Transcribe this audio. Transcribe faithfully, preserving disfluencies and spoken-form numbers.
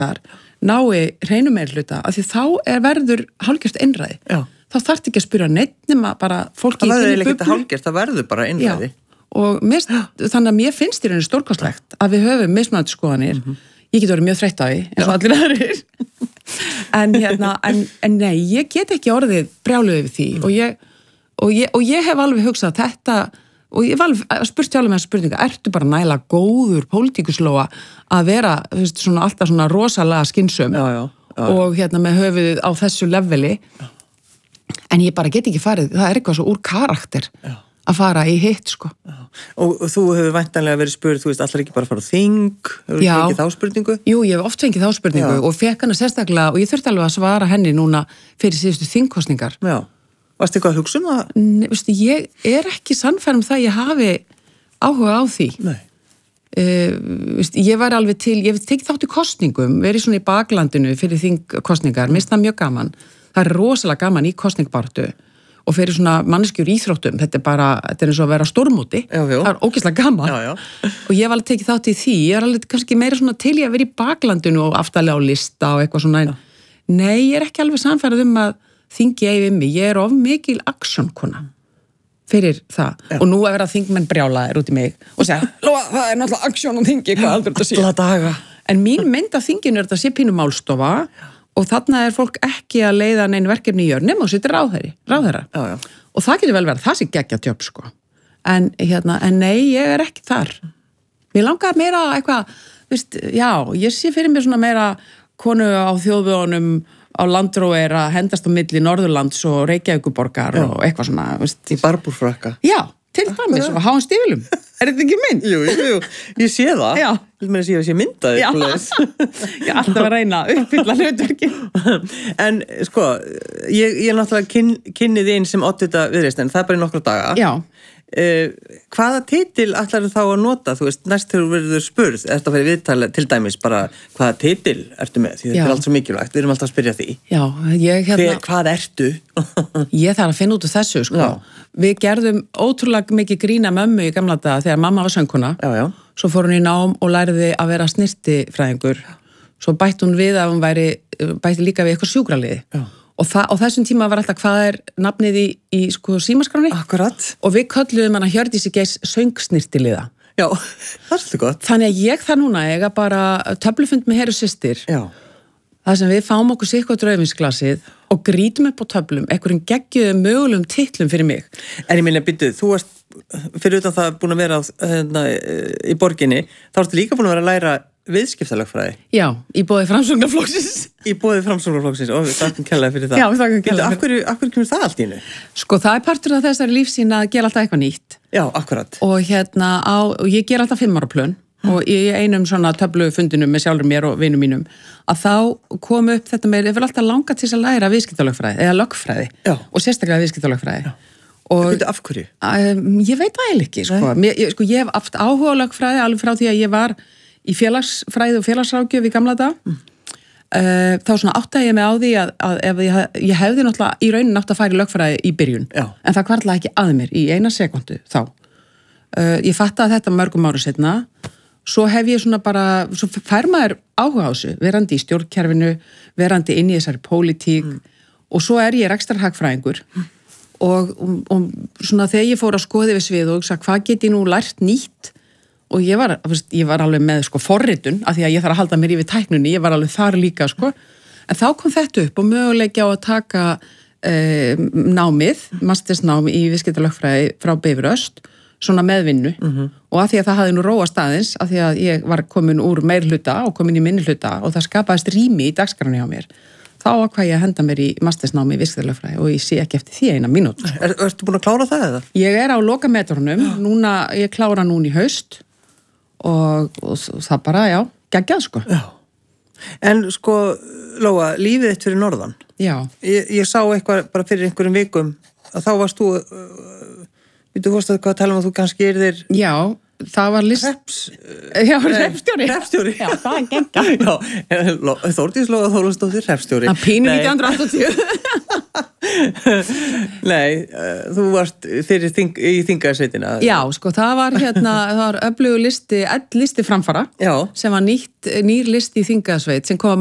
flokkar nái hreinum meirhluta af því þá er verður hálfgjört einræði. Já. Þá þarf ekki að spyrja neitt nema bara fólki það verður ekki hálfgjört, það verður bara einræði. Já. Og mist, þannig að mér finnst í rauninu stórkostlegt að við höfum mismunandi skoðanir. Mm-hmm. Ég get verið mjög þreytt á því, eins og allir aðrir. en, hérna, en, en nei, ég get ekki orðið brjáluð yfir því mm. og, ég, og, ég, og ég hef alveg hugsað þetta og ég hef alveg spurt sjálf með þessu spurninga, ertu bara næla góður pólitíkuslóa að vera veist, svona, alltaf svona rosalega skynsum já, já, já. og hérna með höfuðið á þessu leveli já. En ég bara get ekki farið, það er eitthvað svo úr karakter já. Að fara í hitt sko. Og, og þú hefur væntanlega verið spurð, þú veist, allar ekki bara að fara á þing, hefur þú fengið þá spurningu? Jú, ég hef oft fengið þá spurningu já. Og fekk hana sérstaklega, og ég þurfti alveg að svara henni núna fyrir síðustu þingkostningar. Já, varstu eitthvað að hugsa um það? Nei, veistu, ég er ekki sannfærð um það ég hafi áhuga á því. Nei. Uh, veistu, ég var alveg til, ég hef tekið þátt í kostningum, verið svona í baklandinu fyrir þingkostningar, mér finnst það mjög gaman. Það er rosalega gaman í kostningbartu. Og fyrir svona manneskjur íþróttum, þetta er bara, þetta er eins og að vera stórmóti, já, já. Það er ógeðslega gaman. Já, já. Og ég hef alveg tekið þátt í því, ég er alveg kannski meira svona til í að vera í baklandinu og aftalega á lista og eitthvað svona. Já. Nei, ég er ekki alveg sannfærð um að þingi eigi við mig, ég er of mikil aksjónkona fyrir það. Já. Og nú er verið að þingmenn brjálaðir út í mig og segja, Lóa, það er náttúrulega aksjón og þingi, hvað aldur þetta sé. Alla daga. En mín mynd af þinginu er þetta sé pínu málstofa. Og þarna er fólk ekki að leiða neinn verkefni í jörn, nema og sittir ráðherri, ráðherra. Já, já. Og það getur vel verið, það sé geggjað jobb, sko. En, hérna, en nei, ég er ekki þar. Mér langar meira eitthvað, veist, já, ég sé fyrir mér svona meira konu á þjóðvögunum á landrói að hendast á milli Norðurlands og Reykjavíkurborgar já. Og eitthvað svona, veist. Í barbúrfrakka. Já, til dæmis og háum stífilum. Er þetta ekki mynd? Jú, jú, jú, ég sé það. Já. Ég meina að sé að sé myndaði. Já, ég alltaf að reyna að uppfylla hlutverki. En sko, ég, ég er náttúrulega kyn, kynnið einn sem oddvita Viðreisn, en það er bara í nokkra daga. Já. Uh, hvaða titil ætlar þá að nota? Þú veist, næst þegar þú verður spurð, er þetta fyrir viðtali til dæmis bara hvaða titil ertu með? Því þetta er allt svo mikilvægt, við erum alltaf að spyrja því. Já, ég hérna... Hver, hvað ertu? Ég þarf að finna út úr þessu, sko. Já. Við gerðum ótrúlega mikið grína mömmu í gamla daga þegar mamma var söngkona. Já, já. Svo fór hún í nám og læriði að vera snirtifræðingur. Svo bætti hún við að hún væri, bætti líka við eitthvað sjúkraliði. Já. Og það, á þessum tíma var alltaf hvað er nafnið í, í sko símaskráni. Akkurat. Og við kölluðum hana Hjördísi Geirs söngsnirtiliða. Já, það er svolítið gott. Þannig að ég það núna eiga bara töflufund með Heru systir. Já. Það sem við fáum okkur sikkur draufinsglasið og grítum upp á töflum, einhverjum geggjuðum mögulegum titlum fyrir mig. En ég minna, byttu, þú varst fyrir utan það búin að vera hérna, í borginni, þá ertu líka búin að vera að læra viðskiptalögfræði. Já, í boði Framsóknarflokksins. Í boði Framsóknarflokksins, og við þakkum kærlega fyrir það. Já, við þakkum kærlega. Af hverju, af hverju kemur það allt í hennu? Sko, það er partur af þessari lífsýn að gera alltaf eitthvað nýtt. Já, akkurat. Og hérna, á, og ég ger alltaf fimm ára plön mm. og í einum svona töflufundinum með sjálfur mér og vinum mínum, að þá kom upp þetta með, ég vil alltaf langa til að læra viðskiptalögfræði, eða lögfræði. Já. Og sérstaklega viðskiptalögfræði. Já. Og veitu af hverju? Um, ég veit það eiginlega ekki, sko. Mér, ég, sko. Ég hef haft áhuga á lögfræði alveg frá því að ég var í félagsfræði og félagsráðgjöf í gamla dag. Mm. Uh, þá svona áttaði ég mig á því að, að ef ég, ég hefði náttúrulega í raunin átt að fara í lögfræði í byrjun. Já. En það hvarflaði ekki að mér í eina sekundu þá. Uh, ég fattaði þetta mörgum ára setna. Svo hef ég svona bara, svo fær maður áhuga á þessu, verandi í stjórnkerfinu, verandi inn í þessari pólitík mm. og svo er ég rekstrarhagfræðingur. Mm. Og, og, og svona þegar ég fór að skoði við svið og hugsa hvað get ég nú lært nýtt og ég var, ég var alveg með sko forritun af því að ég þarf að halda mér yfir tæknunni, ég var alveg þar líka sko, en þá kom þetta upp og möguleiki á að taka eh, námið, mastersnám í viðskiptalögfræði frá Bifröst, svona meðvinnu mm-hmm. og af því að það hafði nú róast aðeins, af því að ég var komin úr meirhluta og komin í minnihluta og það skapaðist rými í dagskránni á mér. Þá ákvað ég að henda mér í mastersnámi í viðskiptalögfræði og ég sé ekki eftir því eina mínútu. Er, ertu búin að klára það eða? Ég er á lokametrunum, núna, ég klára núna í haust og, og það bara, já, geggjað sko. Já. En sko, Lóa, lífið þitt fyrir norðan. Já. Ég, ég sá eitthvað bara fyrir einhverjum vikum að þá varst þú, uh, við þú varst að hvað tala um að þú kannski er þér... Já, það var list... Hreps... Já, hreppstjóri. Hreppstjóri. Já, það er genga. Já, Þórdís Lóa Þólasdóttir, hreppstjóri. Það pínu nítján hundruð áttatíu. Nei, þú varst fyrir þing, í þingasveitina. Já, sko, það var hérna, það var öflugur listi, ell listi framfara, Já. sem var nýtt, nýr listi í þingasveit, sem kom